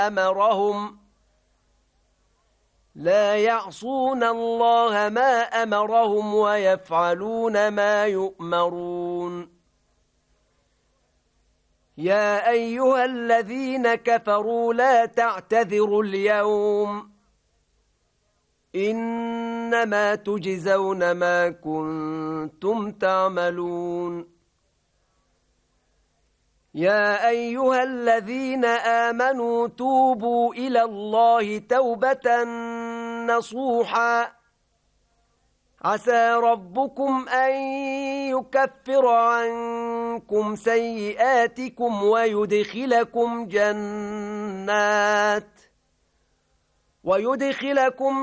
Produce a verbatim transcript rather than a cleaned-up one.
أمرهم لا يعصون الله ما أمرهم ويفعلون ما يؤمرون يا أيها الذين كفروا لا تعتذروا اليوم إنما تجزون ما كنتم تعملون يا أيها الذين آمنوا توبوا إلى الله توبة نصوحا عسى ربكم أن يكفر عنكم سيئاتكم ويدخلكم جنات ويدخلكم